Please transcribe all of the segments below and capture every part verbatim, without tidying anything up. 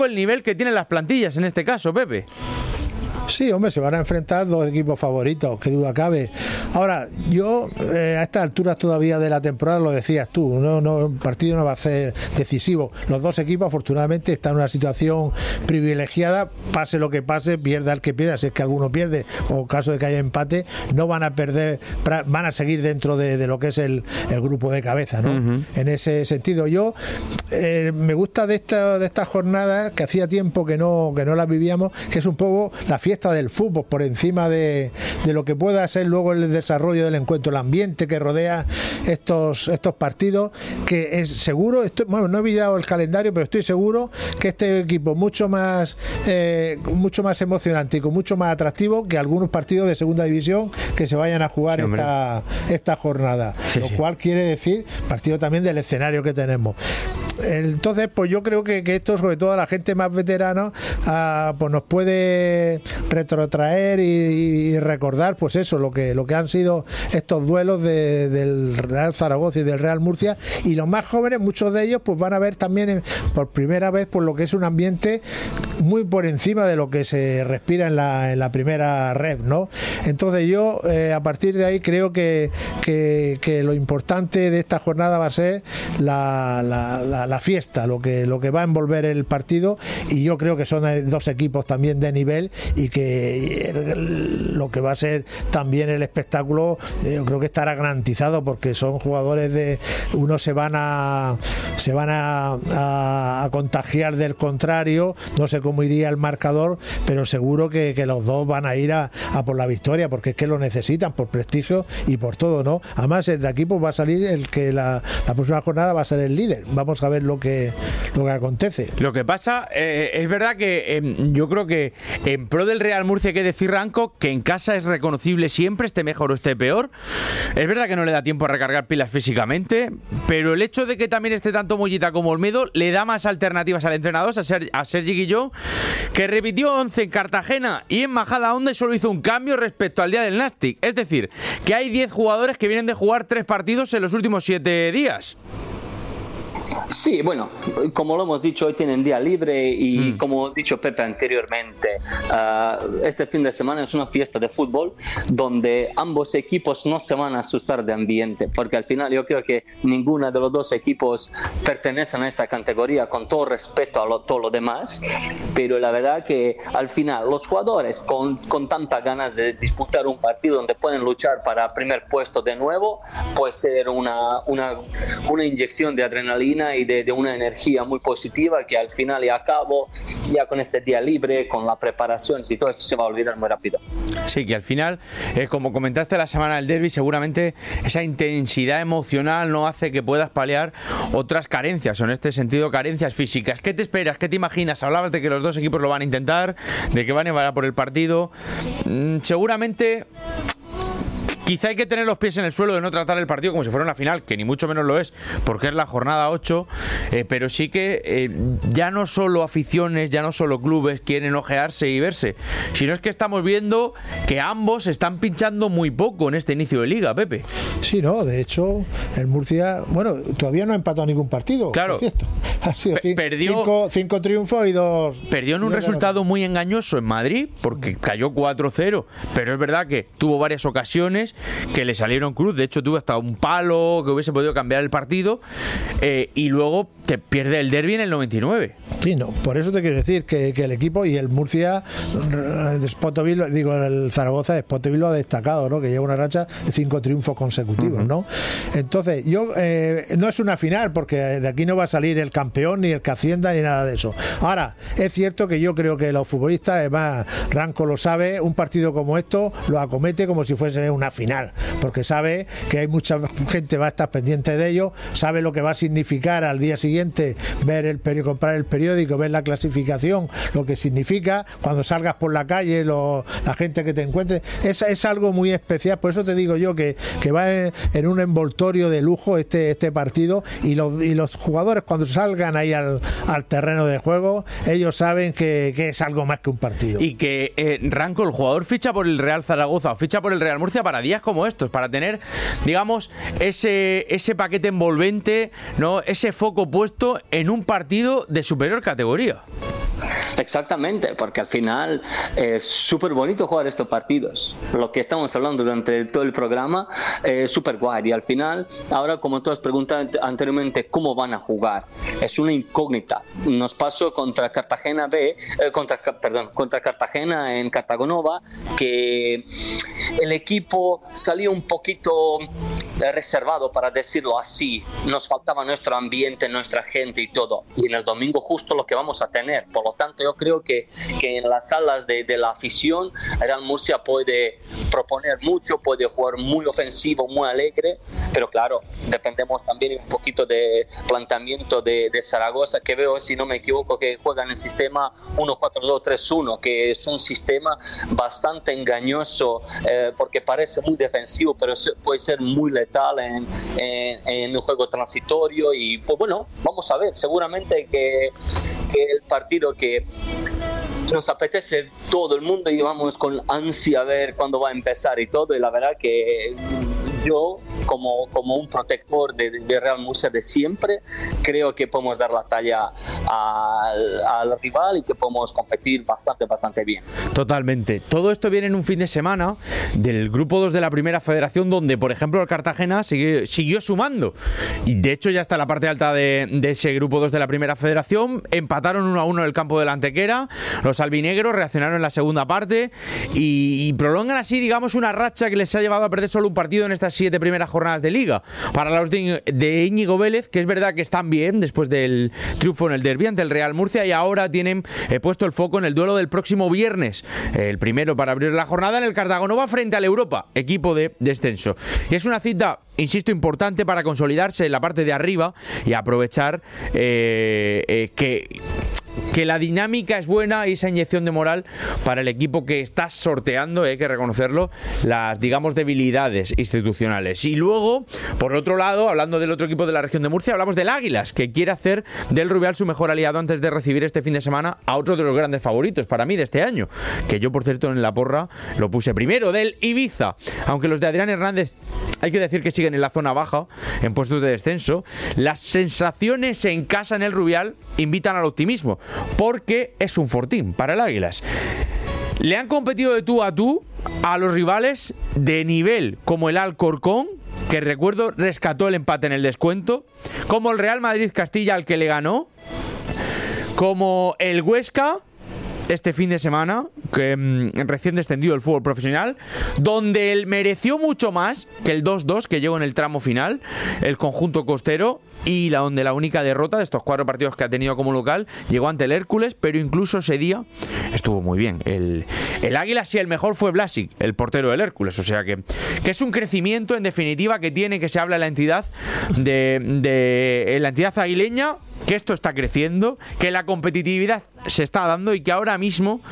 el nivel que tienen las plantillas en este caso, Pepe. Sí, hombre, se van a enfrentar dos equipos favoritos, qué duda cabe. Ahora, yo eh, a estas alturas todavía de la temporada, lo decías tú, no, no, un partido no va a ser decisivo. Los dos equipos, afortunadamente, están en una situación privilegiada, pase lo que pase, pierda el que pierda, si es que alguno pierde, o en caso de que haya empate, no van a perder, van a seguir dentro de, de lo que es el, el grupo de cabeza, ¿no? Uh-huh. En ese sentido, yo eh, me gusta de esta, de esta jornada, que hacía tiempo que no, que no la vivíamos, que es un poco la fiesta del fútbol por encima de, de lo que pueda ser luego el desarrollo del encuentro, el ambiente que rodea estos estos partidos, que es seguro, estoy, bueno, no he mirado el calendario, pero estoy seguro que este equipo mucho más eh, mucho más emocionante y con mucho más atractivo que algunos partidos de segunda división que se vayan a jugar sí, esta, esta jornada, sí, lo sí. cual quiere decir partido también del escenario que tenemos. Entonces, pues yo creo que, que esto, sobre todo a la gente más veterana, uh, pues nos puede retrotraer y, y recordar, pues eso, lo que lo que han sido estos duelos de, del Real Zaragoza y del Real Murcia. Y los más jóvenes, muchos de ellos, pues van a ver también en, por primera vez, pues lo que es un ambiente muy por encima de lo que se respira en la, en la primera red, ¿no? Entonces yo, eh, a partir de ahí, creo que, que, que lo importante de esta jornada va a ser la, la, la la fiesta, lo que lo que va a envolver el partido, y yo creo que son dos equipos también de nivel y que lo que va a ser también el espectáculo, yo creo que estará garantizado, porque son jugadores de uno se van a se van a, a, a contagiar del contrario, no sé cómo iría el marcador, pero seguro que, que los dos van a ir a, a por la victoria, porque es que lo necesitan por prestigio y por todo, ¿no? Además, de aquí pues va a salir el que la, la próxima jornada va a ser el líder. Vamos a ver lo que lo que acontece. Lo que pasa, eh, es verdad que eh, yo creo que en pro del Real Murcia hay que decir, Ranco, que en casa es reconocible siempre, esté mejor o esté peor. Es verdad que no le da tiempo a recargar pilas físicamente, pero el hecho de que también esté tanto Mollita como Olmedo le da más alternativas al entrenador, a, Ser, a Sergi Guillón, que repitió once en Cartagena y en Majadahonda solo hizo un cambio respecto al día del Nastic. Es decir, que hay diez jugadores que vienen de jugar tres partidos en los últimos siete días. Sí, bueno, como lo hemos dicho, hoy tienen día libre y mm. como ha dicho Pepe anteriormente, uh, este fin de semana es una fiesta de fútbol donde ambos equipos no se van a asustar de ambiente, porque al final yo creo que ninguno de los dos equipos pertenecen a esta categoría, con todo respeto a lo, todo lo demás, pero la verdad que al final los jugadores con, con tantas ganas de disputar un partido donde pueden luchar para primer puesto de nuevo, puede ser una, una, una inyección de adrenalina y de, de una energía muy positiva que al final y a cabo, ya con este día libre, con la preparación y todo esto, se va a olvidar muy rápido. Sí, que al final, eh, como comentaste la semana del derbi, seguramente esa intensidad emocional no hace que puedas paliar otras carencias, o en este sentido carencias físicas. ¿Qué te esperas? ¿Qué te imaginas? Hablabas de que los dos equipos lo van a intentar, de que van a ir por el partido. Mm, seguramente... Quizá hay que tener los pies en el suelo de no tratar el partido como si fuera una final, que ni mucho menos lo es, porque es la jornada ocho, eh, pero sí que eh, ya no solo aficiones, ya no solo clubes quieren ojearse y verse, sino es que estamos viendo que ambos están pinchando muy poco en este inicio de liga, Pepe. Sí, no, de hecho, el Murcia, bueno, todavía no ha empatado ningún partido. Claro. Ha sido P- cinco, perdió, cinco, cinco triunfos y dos... Perdió en un resultado muy engañoso en Madrid, porque cayó cuatro cero, pero es verdad que tuvo varias ocasiones que le salieron cruz, de hecho tuvo hasta un palo que hubiese podido cambiar el partido, eh, y luego te pierde el derbi en el noventa y nueve. Sí, no, por eso te quiero decir que, que el equipo y el Murcia de Spotovil, digo, el Zaragoza de Spotovil lo ha destacado, ¿no? Que lleva una racha de cinco triunfos consecutivos, uh-huh. ¿no? Entonces, yo eh, no es una final, porque de aquí no va a salir el campeón, ni el que ascienda, ni nada de eso. Ahora, es cierto que yo creo que los futbolistas, además, Ranco lo sabe, un partido como esto lo acomete como si fuese una final, porque sabe que hay mucha gente va a estar pendiente de ello, sabe lo que va a significar al día siguiente ver el periódico, comprar el periódico, ver la clasificación, lo que significa cuando salgas por la calle, lo, la gente que te encuentre, es, es algo muy especial. Por eso te digo yo que, que va en, en un envoltorio de lujo este, este partido, y los, y los jugadores cuando salgan ahí al, al terreno de juego, ellos saben que, que es algo más que un partido. Y que eh, Ranco, el jugador ficha por el Real Zaragoza o ficha por el Real Murcia para días como estos, para tener, digamos, ese, ese paquete envolvente, ¿no? Ese foco puesto en un partido de superior categoría. Exactamente, porque al final es súper bonito jugar estos partidos. Lo que estamos hablando durante todo el programa es súper guay. Y al final, ahora como tú has preguntado anteriormente, ¿cómo van a jugar? Es una incógnita. Nos pasó contra Cartagena B, eh, contra, perdón, contra Cartagena en Cartagonova, que el equipo salió un poquito reservado, para decirlo así. Nos faltaba nuestro ambiente, nuestra gente y todo. Y en el domingo justo lo que vamos a tener. Por lo tanto, yo creo que, que en las salas de, de la afición, Real Murcia puede proponer mucho, puede jugar muy ofensivo, muy alegre, pero claro, dependemos también un poquito de planteamiento de, de Zaragoza, que veo, si no me equivoco, que juegan en el sistema uno cuatro dos tres uno, que es un sistema bastante engañoso, eh, porque parece muy defensivo, pero puede ser muy letal en, en, en un juego transitorio. Y pues bueno, vamos a ver, seguramente que, que el partido que nos apetece todo el mundo y vamos con ansia a ver cuándo va a empezar y todo, y la verdad que yo, como, como un protector de, de Real Murcia de siempre, creo que podemos dar la talla al, al rival y que podemos competir bastante, bastante bien. Totalmente. Todo esto viene en un fin de semana del grupo dos de la Primera Federación, donde, por ejemplo, el Cartagena siguió, siguió sumando. Y de hecho ya está en la parte alta de, de ese grupo dos de la Primera Federación. Empataron uno a uno en el campo de la Antequera. Los albinegros reaccionaron en la segunda parte y, y prolongan así, digamos, una racha que les ha llevado a perder solo un partido en estas siete primeras jornadas de Liga. Para los de, de Íñigo Vélez, que es verdad que están bien después del triunfo en el derbi ante el Real Murcia, y ahora tienen eh, puesto el foco en el duelo del próximo viernes, eh, el primero para abrir la jornada en el Cartagonova frente al Europa, equipo de descenso. Y es una cita, insisto, importante para consolidarse en la parte de arriba y aprovechar eh, eh, que que la dinámica es buena y esa inyección de moral para el equipo que está sorteando, hay que reconocerlo, las, digamos, debilidades institucionales. Y luego, por otro lado, hablando del otro equipo de la región de Murcia, hablamos del Águilas, que quiere hacer del Rubial su mejor aliado antes de recibir este fin de semana a otro de los grandes favoritos para mí de este año, que yo, por cierto, en la porra lo puse primero, del Ibiza. Aunque los de Adrián Hernández hay que decir que siguen en la zona baja, en puestos de descenso, las sensaciones en casa en el Rubial invitan al optimismo, porque es un fortín para el Águilas. Le han competido de tú a tú a los rivales de nivel como el Alcorcón, que recuerdo rescató el empate en el descuento, como el Real Madrid Castilla, al que le ganó, como el Huesca este fin de semana, que mmm, recién descendido el fútbol profesional, donde él mereció mucho más que el dos dos que llegó en el tramo final, el conjunto costero, y la donde la única derrota de estos cuatro partidos que ha tenido como local llegó ante el Hércules, pero incluso ese día estuvo muy bien. El, el Águila, sí, el mejor fue Blasic, el portero del Hércules, o sea que, que es un crecimiento en definitiva que tiene, que se habla en la entidad de, de en la entidad aguileña, que esto está creciendo, que la competitividad se está dando y que ahora mismo,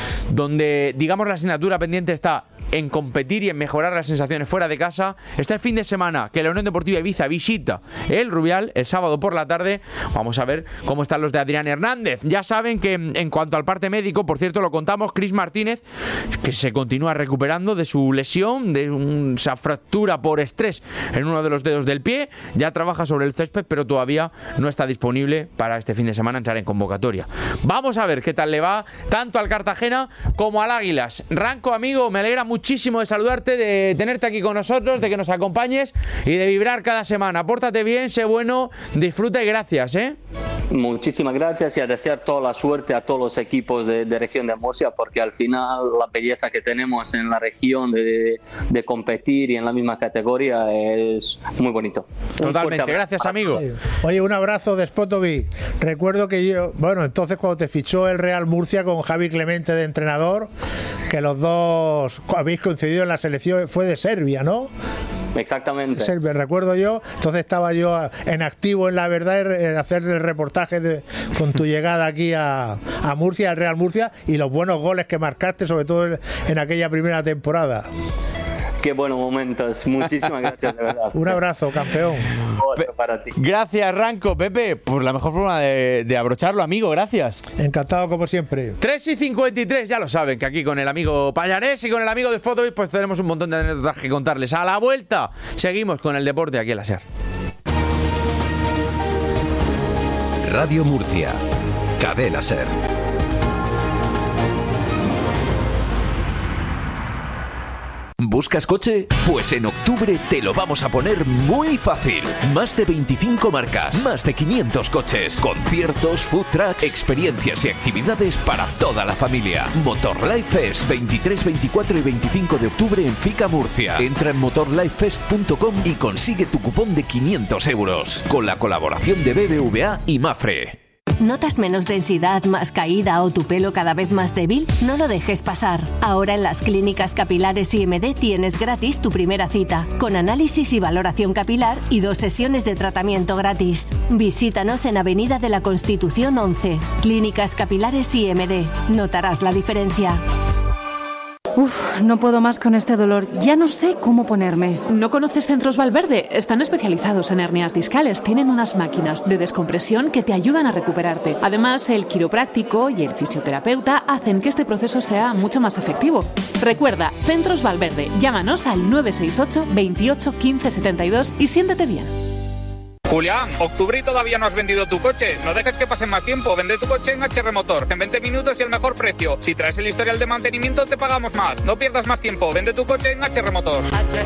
donde digamos la asignatura pendiente está en competir y en mejorar las sensaciones fuera de casa, está el fin de semana que la Unión Deportiva Ibiza visita el Rubial el sábado por la tarde. Vamos a ver cómo están los de Adrián Hernández. Ya saben que en cuanto al parte médico, por cierto, lo contamos, Chris Martínez, que se continúa recuperando de su lesión, de un, esa fractura por estrés en uno de los dedos del pie, ya trabaja sobre el césped, pero todavía no está disponible para este fin de semana entrar en convocatoria. Vamos a ver qué tal le va tanto al Cartagena como al Águilas. Ranco, amigo, me alegra mucho muchísimo de saludarte, de tenerte aquí con nosotros, de que nos acompañes y de vibrar cada semana. Pórtate bien, sé bueno, disfruta y gracias, ¿eh? Muchísimas gracias y a desear toda la suerte a todos los equipos de, de región de Murcia, porque al final la belleza que tenemos en la región de, de competir y en la misma categoría es muy bonito. Totalmente, gracias, amigo. Oye, un abrazo de Spotovic. Recuerdo que yo, bueno, entonces cuando te fichó el Real Murcia con Javi Clemente de entrenador, que los dos habéis coincidido en la selección, fue de Serbia, ¿no? Exactamente. Serbia, recuerdo yo. Entonces estaba yo en activo en La Verdad en hacer el reportaje de, con tu llegada aquí a, a Murcia, al Real Murcia, y los buenos goles que marcaste, sobre todo en, en aquella primera temporada. Qué buenos momentos. Muchísimas gracias, de verdad. Un abrazo, campeón. Otro para ti. Gracias, Ranco. Pepe, por la mejor forma de, de abrocharlo, amigo. Gracias. Encantado, como siempre. tres y cincuenta y tres, ya lo saben, que aquí con el amigo Pallarés y con el amigo de Spotovic pues tenemos un montón de anécdotas que contarles. A la vuelta, seguimos con el deporte aquí en la SER. Radio Murcia, Cadena SER. ¿Buscas coche? Pues en octubre te lo vamos a poner muy fácil. Más de veinticinco marcas, más de quinientos coches, conciertos, food trucks, experiencias y actividades para toda la familia. Motor Life Fest, veintitrés, veinticuatro y veinticinco de octubre en Fica, Murcia. Entra en motor life fest punto com y consigue tu cupón de quinientos euros. Con la colaboración de B B V A y Mafre. ¿Notas menos densidad, más caída o tu pelo cada vez más débil? No lo dejes pasar. Ahora en las clínicas capilares I M D tienes gratis tu primera cita, con análisis y valoración capilar y dos sesiones de tratamiento gratis. Visítanos en Avenida de la Constitución once. Clínicas Capilares I M D. Notarás la diferencia. Uf, no puedo más con este dolor. Ya no sé cómo ponerme. ¿No conoces Centros Valverde? Están especializados en hernias discales. Tienen unas máquinas de descompresión que te ayudan a recuperarte. Además, el quiropráctico y el fisioterapeuta hacen que este proceso sea mucho más efectivo. Recuerda, Centros Valverde. Llámanos al nueve seis ocho, veintiocho, quince setenta y dos y siéntete bien. Julián, octubre y todavía no has vendido tu coche. No dejes que pase más tiempo. Vende tu coche en H R Motor. En veinte minutos y el mejor precio. Si traes el historial de mantenimiento, te pagamos más. No pierdas más tiempo. Vende tu coche en H R Motor.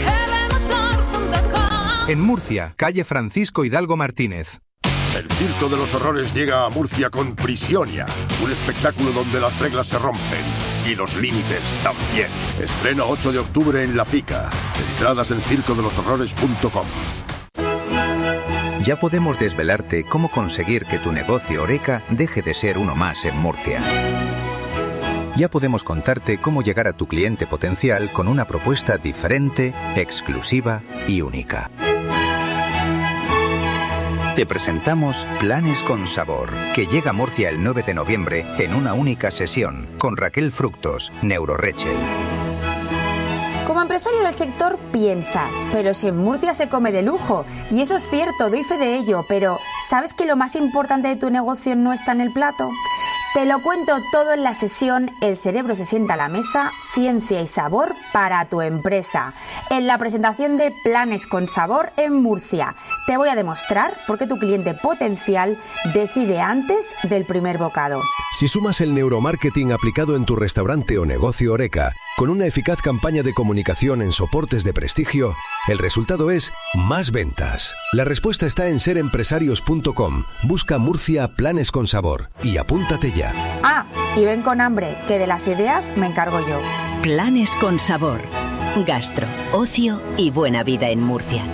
En Murcia, calle Francisco Hidalgo Martínez. El Circo de los Horrores llega a Murcia con Prisionia, un espectáculo donde las reglas se rompen y los límites también. Estreno ocho de octubre en La Fica. Entradas en circo de los horrores punto com. Ya podemos desvelarte cómo conseguir que tu negocio Oreca deje de ser uno más en Murcia. Ya podemos contarte cómo llegar a tu cliente potencial con una propuesta diferente, exclusiva y única. Te presentamos Planes con Sabor, que llega a Murcia el nueve de noviembre en una única sesión con Raquel Fructos, NeuroRachel. Como empresario del sector piensas, pero si en Murcia se come de lujo, y eso es cierto, doy fe de ello, pero ¿sabes que lo más importante de tu negocio no está en el plato? Te lo cuento todo en la sesión El cerebro se sienta a la mesa, ciencia y sabor para tu empresa. En la presentación de Planes con Sabor en Murcia. Te voy a demostrar por qué tu cliente potencial decide antes del primer bocado. Si sumas el neuromarketing aplicado en tu restaurante o negocio Oreca, con una eficaz campaña de comunicación en soportes de prestigio, el resultado es más ventas. La respuesta está en ser empresarios punto com. Busca Murcia Planes con Sabor y apúntate ya. Ah, y ven con hambre, que de las ideas me encargo yo. Planes con Sabor. Gastro, ocio y buena vida en Murcia.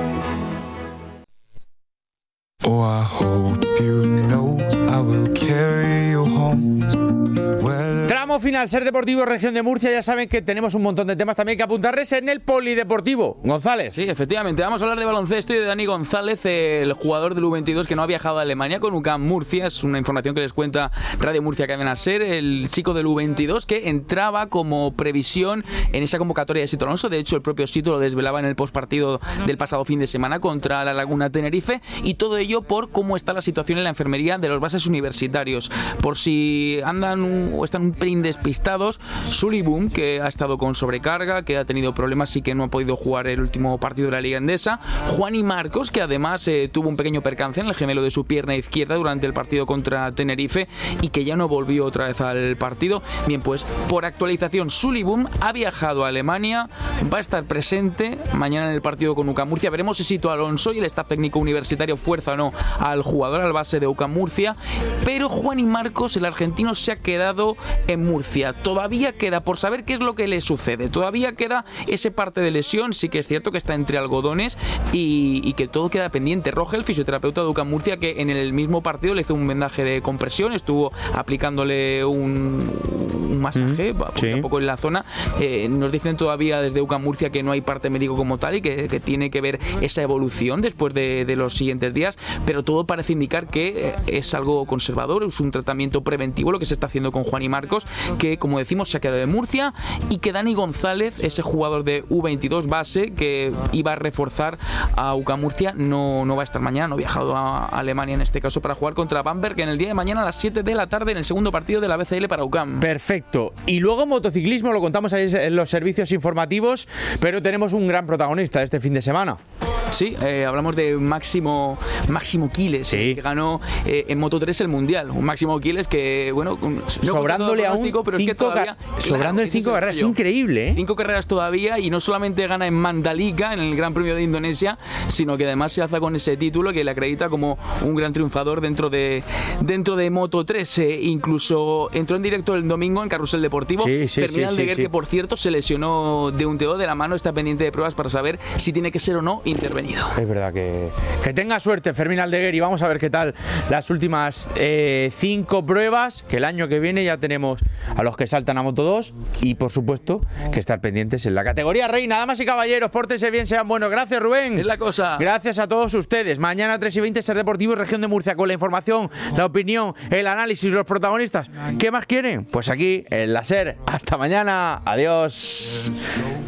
Oh, I hope you know I will carry you home. Tramo final, Ser Deportivo, Región de Murcia. Ya saben que tenemos un montón de temas también que apuntarles en el Polideportivo. González. Sí, efectivamente. Vamos a hablar de baloncesto y de Dani González, el jugador del U veintidós que no ha viajado a Alemania con U C A M Murcia. Es una información que les cuenta Radio Murcia Cadena Ser. El chico del U veintidós que entraba como previsión en esa convocatoria de Sito Alonso. De hecho, el propio Sito lo desvelaba en el postpartido del pasado fin de semana contra la Laguna Tenerife. Y todo ello por cómo está la situación en la enfermería de los bases universitarios. Por si andan un, o están un pelín despistados, Sully Boom, que ha estado con sobrecarga, que ha tenido problemas y que no ha podido jugar el último partido de la Liga Endesa. Juani Marcos, que además eh, tuvo un pequeño percance en el gemelo de su pierna izquierda durante el partido contra Tenerife y que ya no volvió otra vez al partido. Bien, pues por actualización, Sully Boom ha viajado a Alemania, va a estar presente mañana en el partido con U C A M Murcia. Veremos si Sito Alonso y el staff técnico universitario fuerza o no al jugador, al base de U C A M Murcia, pero Juani Marcos, el argentino, se ha quedado en Murcia. Todavía queda por saber qué es lo que le sucede, todavía queda ese parte de lesión. Sí que es cierto que está entre algodones y, y que todo queda pendiente. Rogel, fisioterapeuta de U C A M Murcia, que en el mismo partido le hizo un vendaje de compresión, estuvo aplicándole un, un masaje, mm, poco sí. a poco en la zona. Eh, nos dicen todavía desde U C A M Murcia que no hay parte médico como tal y que, que tiene que ver esa evolución después de, de los siguientes días, pero todo parece indicar que es algo conservador, es un tratamiento preventivo lo que se está haciendo con Juani Marcos, que como decimos se ha quedado de Murcia, y que Dani González, ese jugador de U veintidós base que iba a reforzar a U C A M Murcia, no, no va a estar mañana, no ha viajado a Alemania en este caso para jugar contra Bamberg en el día de mañana a las siete de la tarde en el segundo partido de la B C L para U C A M. Perfecto. Y luego motociclismo, lo contamos ahí en los servicios informativos, pero tenemos un gran protagonista este fin de semana. Sí, eh, hablamos de Máximo Máximo Quiles, sí. eh, que ganó eh, en Moto tres el Mundial. Un Máximo Quiles que, bueno, un, no sobrándole a un pero es que todavía, sobrando el cinco carreras, es increíble, ¿eh? Cinco carreras todavía, y no solamente gana en Mandalika, en el Gran Premio de Indonesia, sino que además se alza con ese título que le acredita como un gran triunfador dentro de dentro de Moto tres. Eh, incluso entró en directo el domingo en Carrusel Deportivo. Sí, sí, Fermín sí, Aldeguer, sí, sí. que por cierto se lesionó de un T O de la mano, está pendiente de pruebas para saber si tiene que ser o no intervenido. Es verdad que, que tenga suerte Fermín Aldeguer, y vamos a ver qué tal las últimas eh, cinco pruebas, que el año que viene ya tenemos a los que saltan a Moto dos, y por supuesto que estar pendientes en la categoría reina. Damas y caballeros, pórtense bien, sean buenos. Gracias, Rubén. Es la cosa. Gracias a todos ustedes. Mañana tres y veinte Ser Deportivo y Región de Murcia, con la información, la opinión, el análisis, los protagonistas. ¿Qué más quieren? Pues aquí en la Ser. Hasta mañana. Adiós.